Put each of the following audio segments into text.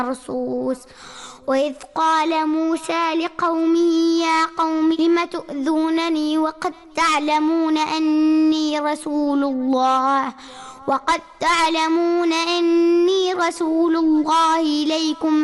الرسوس. وإذ قال موسى لقومه يا قوم لم تؤذونني وقد تعلمون أني رسول الله إليكم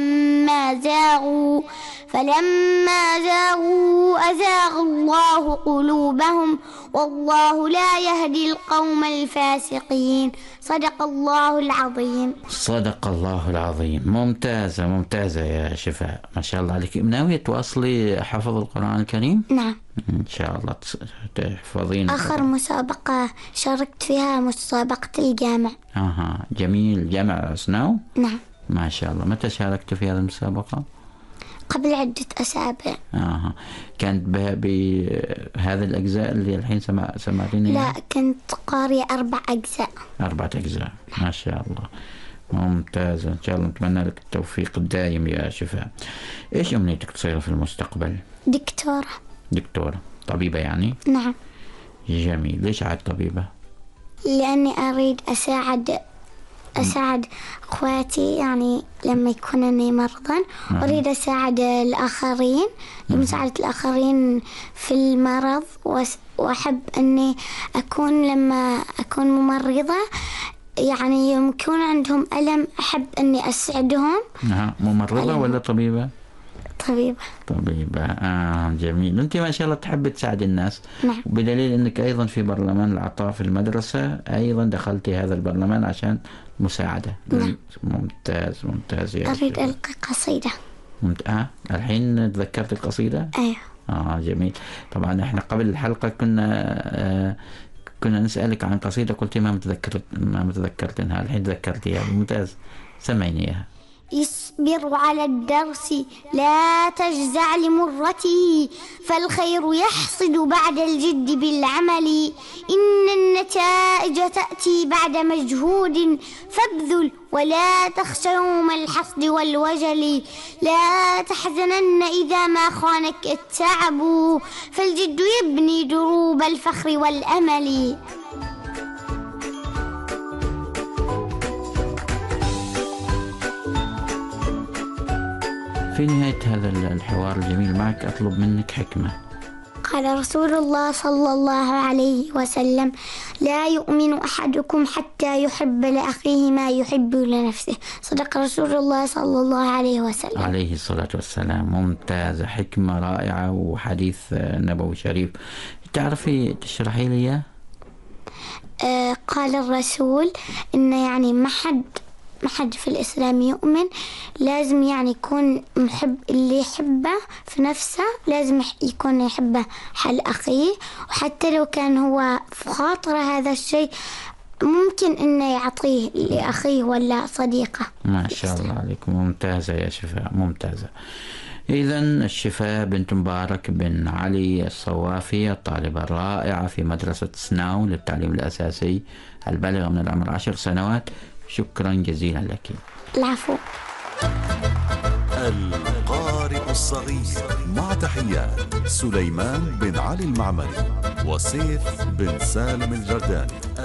فلما زاغوا أزاغ الله قلوبهم والله لا يهدي القوم الفاسقين. صدق الله العظيم. صدق الله العظيم. ممتازة يا شفاء، ما شاء الله عليك. ناوية تواصلي حفظ القرآن الكريم؟ نعم إن شاء الله تحفظين. آخر مسابقة شاركت فيها مسابقة الجامع. جميل. جامع سناو؟ نعم. ما شاء الله. متى شاركت في هذه المسابقة؟ قبل عدة أسابيع. كانت بهذا الأجزاء اللي الحين سمعتيني؟ لا، كنت قارئة 4 أجزاء. 4 أجزاء، ما شاء الله. ممتازة. إن شاء الله نتمنى لك التوفيق الدائم يا شفاء. إيش أمنيتك تصير في المستقبل؟ دكتورة. طبيبة يعني؟ نعم. جميل. ليش عاد طبيبة؟ لأني أريد أساعد أخواتي، يعني لما يكونني مرضى أريد أساعد الآخرين، لمساعدة الآخرين في المرض. وأحب أني لما أكون ممرضة، يعني يكون عندهم ألم، أحب أني أسعدهم. ممرضة ولا طبيبة؟ طبيبة. جميل. أنت ما شاء الله تحب تساعد الناس. نعم. بدليل أنك أيضا في برلمان العطاء في المدرسة، أيضا دخلتي هذا البرلمان عشان مساعدة. نعم. ممتاز يا أريد ألقي قصيدة. الحين تذكرت القصيدة؟ أيوه. جميل. طبعا احنا قبل الحلقة كنا نسألك عن قصيدة، قلت ما متذكرتها. الحين تذكرتيها. ممتاز. سمعيني إياها. اصبر على الدرس لا تجزع لمرته، فالخير يحصد بعد الجد بالعمل. إن النتائج تأتي بعد مجهود، فابذل ولا تخش يوم الحصد والوجل. لا تحزنن إذا ما خانك التعب، فالجد يبني دروب الفخر والأمل. في نهاية هذا الحوار الجميل معك أطلب منك حكمة. قال رسول الله صلى الله عليه وسلم: لا يؤمن أحدكم حتى يحب لأخيه ما يحب لنفسه. صدق رسول الله صلى الله عليه وسلم عليه الصلاة والسلام. ممتازة، حكمة رائعة وحديث نبوي شريف. تعرفي تشرحي لي؟ قال الرسول إن يعني ما حد في الإسلام يؤمن، لازم يعني يكون محب، اللي يحبه في نفسه لازم يكون يحبه حال أخيه، وحتى لو كان هو في خاطر هذا الشيء ممكن إنه يعطيه لأخيه ولا صديقه. ما شاء الله عليكم. ممتازة يا شفاء، ممتازة. إذن الشفاء بنت مبارك بن علي الصوافي، الطالبة الرائعة في مدرسة سناو للتعليم الأساسي البالغة من العمر 10 سنوات، شكرا جزيلا لك. العفو. القارئ الصغير، مع تحيات سليمان بن علي المعمري وسيف بن سالم الجرداني.